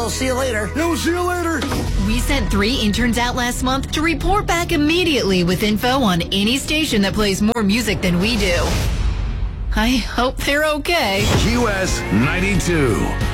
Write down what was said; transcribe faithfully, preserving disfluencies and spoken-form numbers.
we'll see you later. Yeah, we'll see you later. We sent three interns out last month to report back immediately with info on any station that plays more music than we do. I hope they're okay. Q S ninety-two.